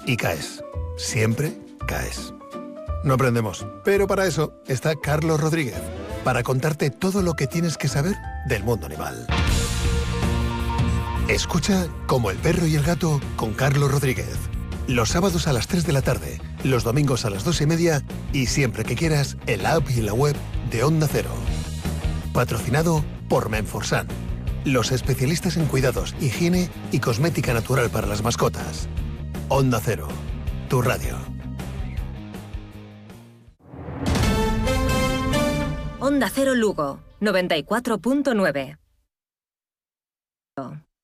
Y caes. Siempre caes. No aprendemos, pero para eso está Carlos Rodríguez, para contarte todo lo que tienes que saber del mundo animal. Escucha Como el perro y el gato con Carlos Rodríguez. Los sábados a las 3 de la tarde, los domingos a las 2:30 y siempre que quieras en la app y en la web de Onda Cero. Patrocinado por Menforsan, los especialistas en cuidados, higiene y cosmética natural para las mascotas. Onda Cero, tu radio. Onda Cero Lugo, 94.9.